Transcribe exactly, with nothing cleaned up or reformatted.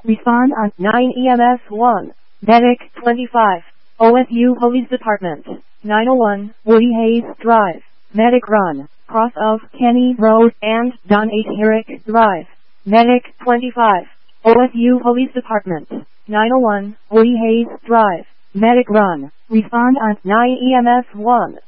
Respond on nine E M S one. Medic twenty-five. O S U Police Department. nine oh one, Woody Hayes Drive. Medic run. Cross of Kenny Road and Don H. Herrick Drive. Medic twenty-five. O S U Police Department. nine oh one, Woody Hayes Drive. Medic run. Respond on nine E M S one.